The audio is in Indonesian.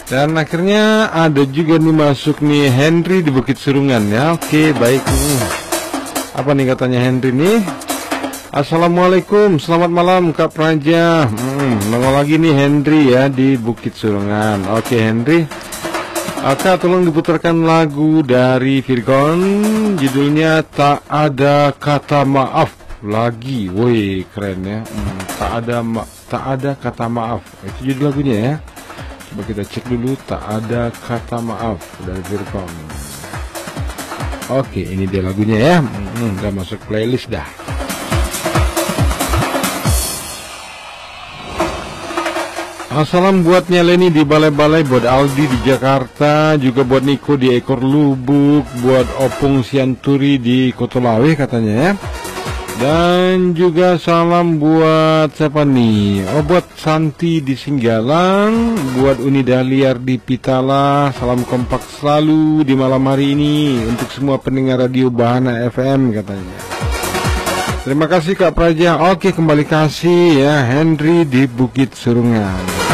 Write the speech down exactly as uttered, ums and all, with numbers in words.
Dan akhirnya ada juga nih masuk nih Henry di Bukit Surungan ya. Oke, baik. Hmm. Apa nih katanya Henry nih? Assalamualaikum, selamat malam Kak Praja. Hmm, nongol lagi nih Henry ya di Bukit Surungan. Oke Henry. Kak, tolong diputarkan lagu dari Virgon, judulnya Tak Ada Kata Maaf Lagi. Woi, keren ya. Hmm, tak ada ma tak ada kata maaf. Itu judul lagunya ya. Coba kita cek dulu. Tak Ada Kata Maaf dari Virgon. Oke, ini dia lagunya ya. Hmm, udah masuk playlist dah. Salam buat Nyeleni di Balai-Balai, buat Aldi di Jakarta, juga buat Niko di Ekor Lubuk, buat Opung Sianturi di Kotolawe katanya ya. Dan juga salam buat siapa nih? Oh, buat Santi di Singgalang, buat Uni Daliar di Pitala. Salam kompak selalu di malam hari ini untuk semua pendengar radio Bahana F M katanya. Terima kasih Kak Praja. Oke, kembali kasih ya Henry di Bukit Surungan.